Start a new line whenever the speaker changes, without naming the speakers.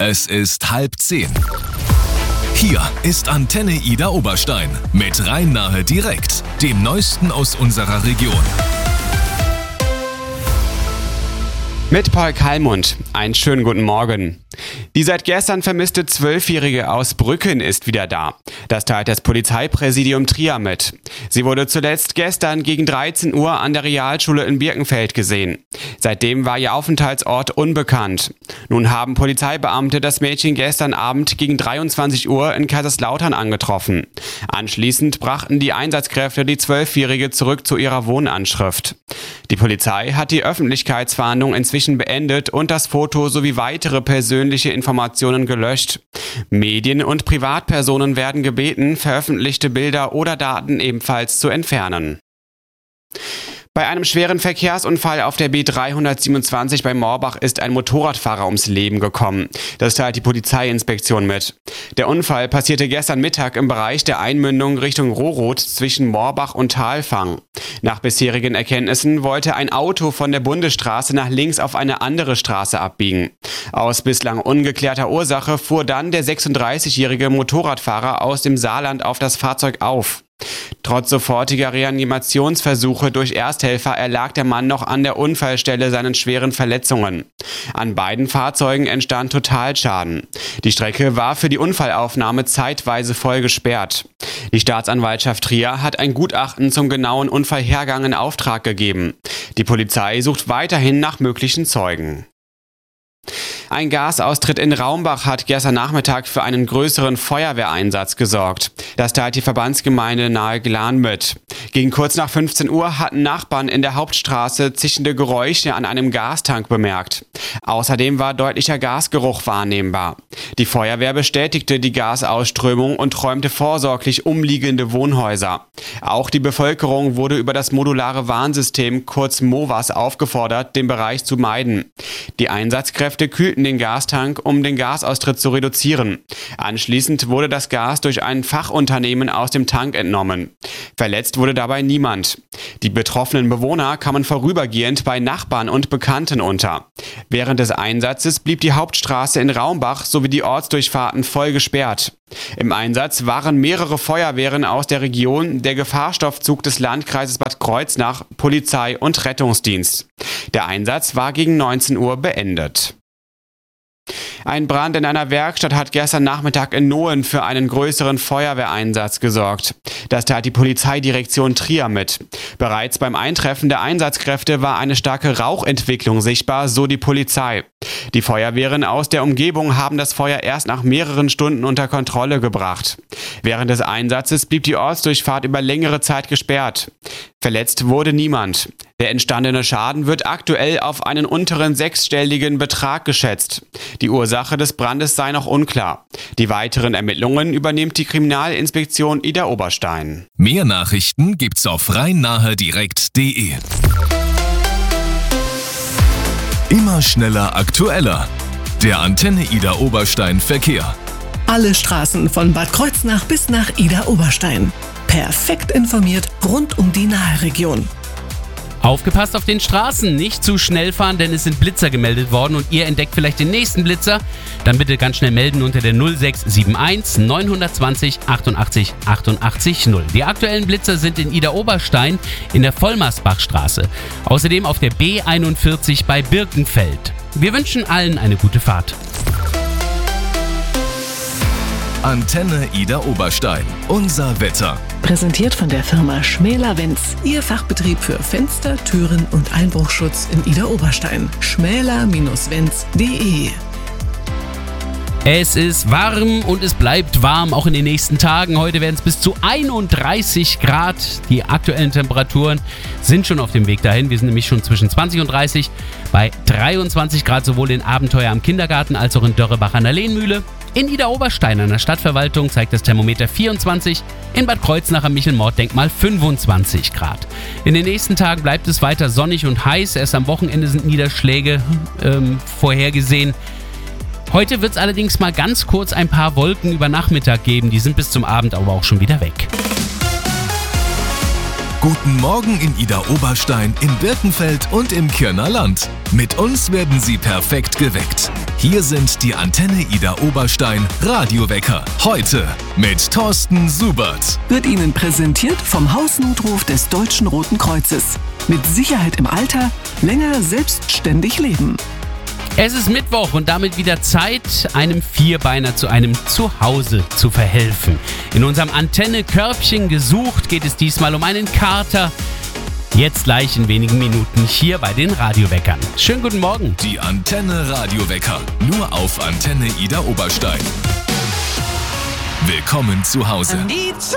Es ist 9:30. Hier ist Antenne Ida Oberstein mit Rhein-Nahe direkt, dem Neuesten aus unserer Region.
Mit Paul Kallmund. Einen schönen guten Morgen. Die seit gestern vermisste 12-Jährige aus Brücken ist wieder da. Das teilt das Polizeipräsidium Trier mit. Sie wurde zuletzt gestern gegen 13 Uhr an der Realschule in Birkenfeld gesehen. Seitdem war ihr Aufenthaltsort unbekannt. Nun haben Polizeibeamte das Mädchen gestern Abend gegen 23 Uhr in Kaiserslautern angetroffen. Anschließend brachten die Einsatzkräfte die 12-Jährige zurück zu ihrer Wohnanschrift. Die Polizei hat die Öffentlichkeitsfahndung inzwischen beendet und das Foto sowie weitere persönliche Informationen gelöscht. Medien und Privatpersonen werden gebeten, veröffentlichte Bilder oder Daten ebenfalls zu entfernen. Bei einem schweren Verkehrsunfall auf der B327 bei Morbach ist ein Motorradfahrer ums Leben gekommen. Das teilt die Polizeiinspektion mit. Der Unfall passierte gestern Mittag im Bereich der Einmündung Richtung Rohroth zwischen Morbach und Talfang. Nach bisherigen Erkenntnissen wollte ein Auto von der Bundesstraße nach links auf eine andere Straße abbiegen. Aus bislang ungeklärter Ursache fuhr dann der 36-jährige Motorradfahrer aus dem Saarland auf das Fahrzeug auf. Trotz sofortiger Reanimationsversuche durch Ersthelfer erlag der Mann noch an der Unfallstelle seinen schweren Verletzungen. An beiden Fahrzeugen entstand Totalschaden. Die Strecke war für die Unfallaufnahme zeitweise voll gesperrt. Die Staatsanwaltschaft Trier hat ein Gutachten zum genauen Unfallhergang in Auftrag gegeben. Die Polizei sucht weiterhin nach möglichen Zeugen. Ein Gasaustritt in Raumbach hat gestern Nachmittag für einen größeren Feuerwehreinsatz gesorgt. Das teilt die Verbandsgemeinde Nahe Glan mit. Gegen kurz nach 15 Uhr hatten Nachbarn in der Hauptstraße zischende Geräusche an einem Gastank bemerkt. Außerdem war deutlicher Gasgeruch wahrnehmbar. Die Feuerwehr bestätigte die Gasausströmung und räumte vorsorglich umliegende Wohnhäuser. Auch die Bevölkerung wurde über das modulare Warnsystem, kurz MOVAS, aufgefordert, den Bereich zu meiden. Die Einsatzkräfte kühlten den Gastank, um den Gasaustritt zu reduzieren. Anschließend wurde das Gas durch ein Fachunternehmen aus dem Tank entnommen. Verletzt wurde dabei niemand. Die betroffenen Bewohner kamen vorübergehend bei Nachbarn und Bekannten unter. Während des Einsatzes blieb die Hauptstraße in Raumbach sowie die Ortsdurchfahrten voll gesperrt. Im Einsatz waren mehrere Feuerwehren aus der Region, der Gefahrstoffzug des Landkreises Bad Kreuznach, Polizei und Rettungsdienst. Der Einsatz war gegen 19 Uhr beendet. Ein Brand in einer Werkstatt hat gestern Nachmittag in Nohen für einen größeren Feuerwehreinsatz gesorgt. Das teilt die Polizeidirektion Trier mit. Bereits beim Eintreffen der Einsatzkräfte war eine starke Rauchentwicklung sichtbar, so die Polizei. Die Feuerwehren aus der Umgebung haben das Feuer erst nach mehreren Stunden unter Kontrolle gebracht. Während des Einsatzes blieb die Ortsdurchfahrt über längere Zeit gesperrt. Verletzt wurde niemand. Der entstandene Schaden wird aktuell auf einen unteren sechsstelligen Betrag geschätzt. Die Ursache des Brandes sei noch unklar. Die weiteren Ermittlungen übernimmt die Kriminalinspektion Ida Oberstein.
Mehr Nachrichten gibt's auf rhein-nahe-direkt.de. Immer schneller, aktueller. Der Antenne Ida Oberstein Verkehr.
Alle Straßen von Bad Kreuznach bis nach Ida Oberstein. Perfekt informiert rund um die Nahe-Region.
Aufgepasst auf den Straßen, nicht zu schnell fahren, denn es sind Blitzer gemeldet worden und ihr entdeckt vielleicht den nächsten Blitzer. Dann bitte ganz schnell melden unter der 0671 920 88 88 0. Die aktuellen Blitzer sind in Ida Oberstein in der Vollmersbachstraße. Außerdem auf der B41 bei Birkenfeld. Wir wünschen allen eine gute Fahrt.
Antenne Ida Oberstein. Unser Wetter.
Präsentiert von der Firma Schmäler-Wenz. Ihr Fachbetrieb für Fenster, Türen und Einbruchschutz in Ida Oberstein. schmäler-wenz.de.
Es ist warm und es bleibt warm, auch in den nächsten Tagen. Heute werden es bis zu 31 Grad. Die aktuellen Temperaturen sind schon auf dem Weg dahin. Wir sind nämlich schon zwischen 20 und 30 bei 23 Grad, sowohl in Abenteuer am Kindergarten als auch in Dörrebach an der Lehnmühle. In Ida Oberstein an der Stadtverwaltung zeigt das Thermometer 24, in Bad Kreuznach am Michelmord-Denkmal 25 Grad. In den nächsten Tagen bleibt es weiter sonnig und heiß. Erst am Wochenende sind Niederschläge vorhergesehen. Heute wird es allerdings mal ganz kurz ein paar Wolken über Nachmittag geben. Die sind bis zum Abend aber auch schon wieder weg.
Guten Morgen in Ida Oberstein, in Birkenfeld und im Kirner Land. Mit uns werden Sie perfekt geweckt. Hier sind die Antenne Ida Oberstein Radiowecker. Heute mit Thorsten Subert.
Wird Ihnen präsentiert vom Hausnotruf des Deutschen Roten Kreuzes. Mit Sicherheit im Alter, länger selbstständig leben.
Es ist Mittwoch und damit wieder Zeit, einem Vierbeiner zu einem Zuhause zu verhelfen. In unserem Antenne-Körbchen gesucht geht es diesmal um einen Kater. Jetzt gleich in wenigen Minuten hier bei den Radioweckern. Schönen guten Morgen.
Die Antenne Radiowecker. Nur auf Antenne Ida Oberstein. Willkommen zu Hause.